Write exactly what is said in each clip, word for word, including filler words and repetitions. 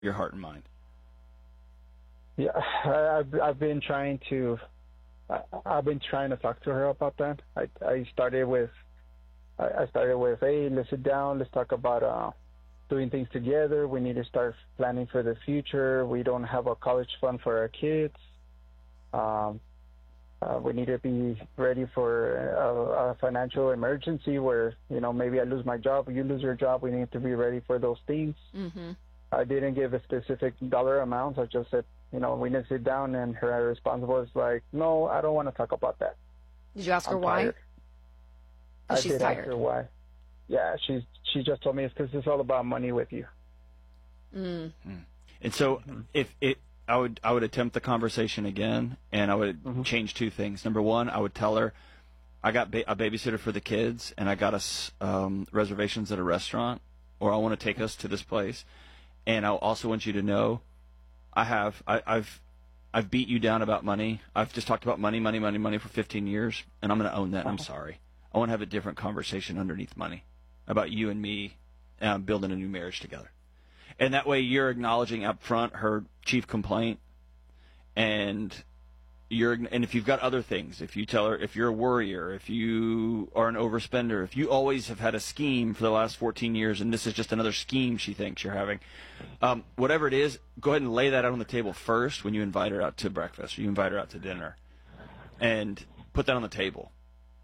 your heart and mind? Yeah, I- I've I've been trying to I, I've been trying to talk to her about that. I I started with I I started with, hey, let's sit down, let's talk about uh doing things together. We need to start planning for the future. We don't have a college fund for our kids. Um, uh, we need to be ready for a, a financial emergency where, you know, maybe I lose my job, you lose your job. We need to be ready for those things. Mm-hmm. I didn't give a specific dollar amount. I just said, you know, we need to sit down, and her response was like, no, I don't want to talk about that. Did you ask her I'm why? tired. Oh, I she's did tired. ask her why. Yeah, she's she just told me it's because it's all about money with you. Mm. And so, if it, I would I would attempt the conversation again, and I would Mhm. change two things. Number one, I would tell her, I got ba- a babysitter for the kids, and I got us um, reservations at a restaurant, or I want to take us to this place, and I also want you to know, I have I, I've I've beat you down about money. I've just talked about money, money, money, money for fifteen years, and I'm going to own that. And I'm sorry. I want to have a different conversation underneath money about you and me um, building a new marriage together. And that way you're acknowledging up front her chief complaint, and you're and if you've got other things, if you tell her, if you're a worrier, if you are an overspender, if you always have had a scheme for the last fourteen years and this is just another scheme she thinks you're having, um, whatever it is, go ahead and lay that out on the table first when you invite her out to breakfast or you invite her out to dinner, and put that on the table.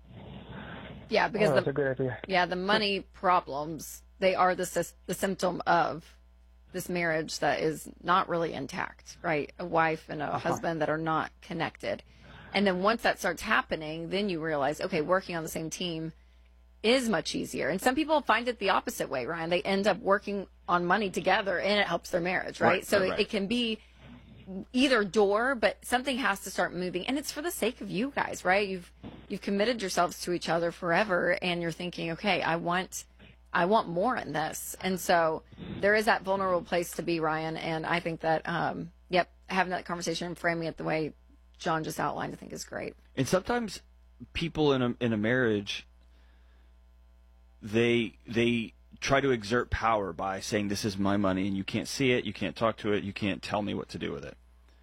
Yeah, because Oh, that's the a good idea. yeah the money problems, they are the sys- the symptom of this marriage that is not really intact, right? A wife and a Uh-huh. husband that are not connected. And then once that starts happening, then you realize, okay, working on the same team is much easier. And some people find it the opposite way, Ryan. They end up working on money together, and it helps their marriage, right? Right, so right, it, right. it can be either door, but something has to start moving, and it's for the sake of you guys, right? You've you've committed yourselves to each other forever, and you're thinking, okay, I want I want more in this. And so there is that vulnerable place to be, Ryan. And I think that, um, yep, having that conversation and framing it the way John just outlined, I think is great. And sometimes people in a in a marriage, they they try to exert power by saying, this is my money and you can't see it, you can't talk to it, you can't tell me what to do with it.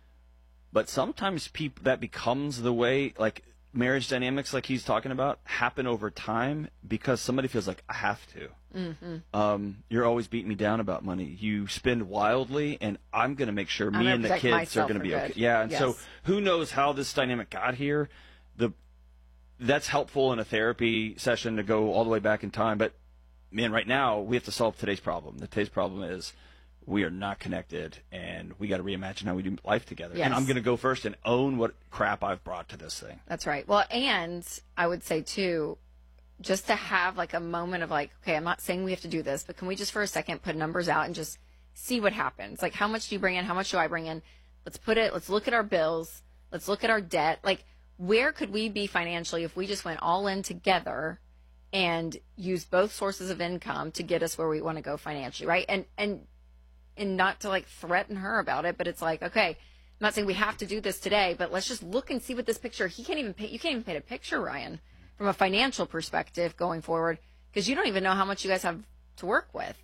But sometimes people, that becomes the way, like marriage dynamics like he's talking about happen over time because somebody feels like, I have to. Mm-hmm. Um, you're always beating me down about money. You spend wildly, and I'm going to make sure I'm me gonna and the protect kids are myself going to for be good. okay. Yeah, and so Yes. who knows how this dynamic got here? The that's helpful in a therapy session to go all the way back in time. But man, right now we have to solve today's problem. The today's problem is we are not connected, and we got to reimagine how we do life together. Yes. And I'm going to go first and own what crap I've brought to this thing. That's right. Well, and I would say, too, just to have like a moment of like, okay, I'm not saying we have to do this, but can we just for a second put numbers out and just see what happens? Like, how much do you bring in? How much do I bring in? Let's put it, let's look at our bills. Let's look at our debt. Like, where could we be financially if we just went all in together and used both sources of income to get us where we want to go financially, right? And, and, and not to like threaten her about it, but it's like, okay, I'm not saying we have to do this today, but let's just look and see what this picture, he can't even paint, you can't even paint a picture, Ryan, from a financial perspective going forward, because you don't even know how much you guys have to work with.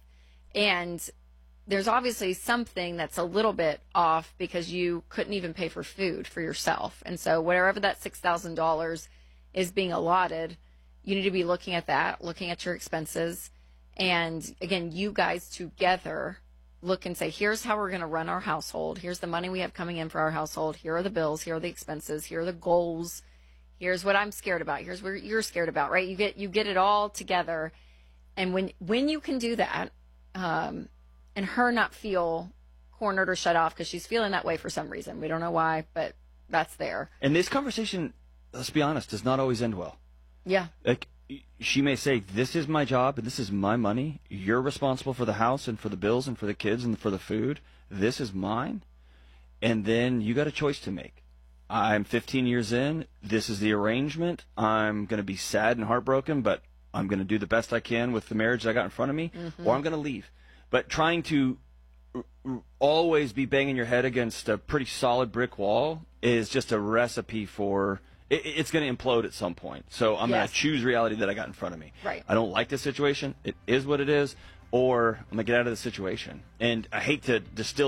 And there's obviously something that's a little bit off because you couldn't even pay for food for yourself. And so wherever that six thousand dollars is being allotted, you need to be looking at that, looking at your expenses. And again, you guys together look and say, here's how we're going to run our household. Here's the money we have coming in for our household. Here are the bills. Here are the expenses. Here are the goals. Here's what I'm scared about. Here's what you're scared about, right? You get, you get it all together. And when, when you can do that, um, and her not feel cornered or shut off because she's feeling that way for some reason. We don't know why, but that's there. And this conversation, let's be honest, does not always end well. Yeah. Like, she may say, this is my job and this is my money. You're responsible for the house and for the bills and for the kids and for the food. This is mine. And then you got a choice to make. I'm fifteen years in. This is the arrangement. I'm going to be sad and heartbroken, but I'm going to do the best I can with the marriage I got in front of me, Mm-hmm. or I'm going to leave. But trying to r- r- always be banging your head against a pretty solid brick wall is just a recipe for... It, it's going to implode at some point. So I'm Yes. going to choose reality that I got in front of me. Right. I don't like this situation. It is what it is. or I'm gonna get out of the situation. And I hate to distill